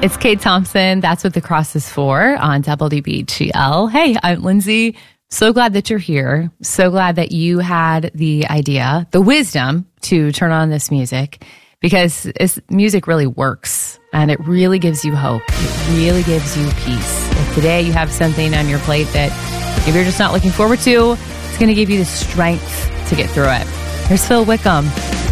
It's Kate Thompson. That's what the cross is for on WBGL. Hey, I'm Lindsay. So glad that you're here. So glad that you had the idea, the wisdom to turn on this music, because music really works and it really gives you hope. It really gives you peace. If today you have something on your plate that maybe you're just not looking forward to, it's going to give you the strength to get through it. Here's Phil Wickham.